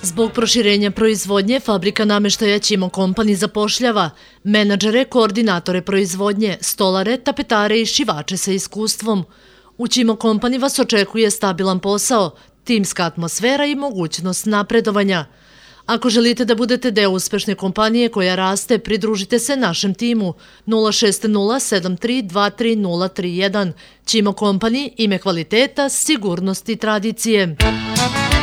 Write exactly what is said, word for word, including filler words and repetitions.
Zbog proširenja proizvodnje, fabrika nameštaja Ćimo Company zapošljava menadžere, koordinatore proizvodnje, stolare, tapetare i šivače sa iskustvom. U Ćimo Company vas očekuje stabilan posao, timska atmosfera i mogućnost napredovanja. Ako želite da budete deo uspešne kompanije koja raste, pridružite se našem timu nula šest nula sedam tri dva tri nula tri jedan. Ćimo Company, ime kvaliteta, sigurnost i tradicije.